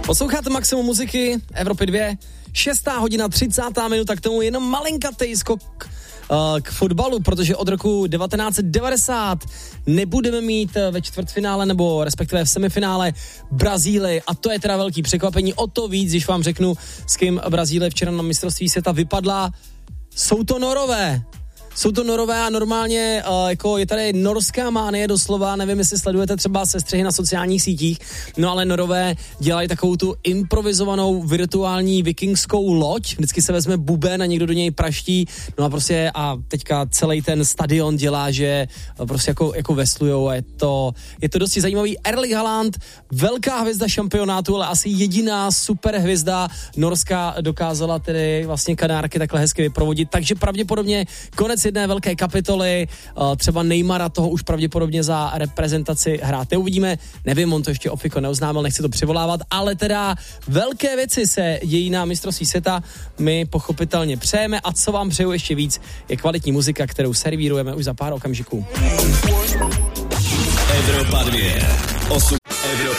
Posloucháte Maximum muziky, Evropy 2, 6:30, k tomu jenom malinkatej skok k fotbalu, protože od roku 1990 nebudeme mít ve čtvrtfinále nebo respektive v semifinále Brazílii a to je teda velký překvapení, o to víc, když vám řeknu, s kým Brazílie včera na mistrovství světa vypadla. Jsou to Norové a normálně jako je tady norská mánie doslova, nevím, jestli sledujete třeba sestřihy na sociálních sítích, no ale Norové dělají takovou tu improvizovanou virtuální vikingskou loď, vždycky se vezme buben a někdo do něj praští, no a prostě a teďka celý ten stadion dělá, že prostě jako veslujou a je to dosti zajímavý. Erling Haaland, velká hvězda šampionátu, ale asi jediná super hvězda Norska dokázala tedy vlastně Kanárky takhle hezky vyprovodit, takže pravděpodobně konec jedné velké kapitoly, třeba Neymara toho už pravděpodobně za reprezentaci hrát neuvidíme, nevím, on to ještě ofiko neoznámil, nechci to přivolávat, ale teda velké věci se dějí na mistrovství světa, my pochopitelně přejeme a co vám přeju ještě víc, je kvalitní muzika, kterou servírujeme už za pár okamžiků. Evropa 2.